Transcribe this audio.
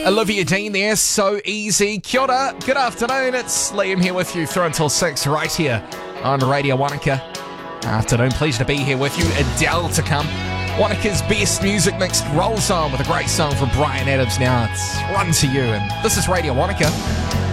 Olivia Dean there, So Easy. Kia ora, good afternoon. It's Liam here with you through until 6 right here on Radio Wanaka. Afternoon, pleasure to be here with you. Adele to come. Wanaka's best music mix rolls on with a great song from Brian Adams now. It's Run to You, and this is Radio Wanaka.